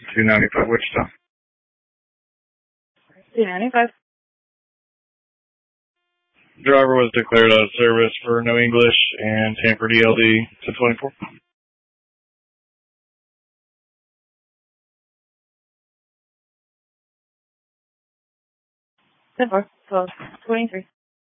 295 Wichita. 295. Driver was declared out of service for no English and tampered ELD to 24. 10-4, 12, 23.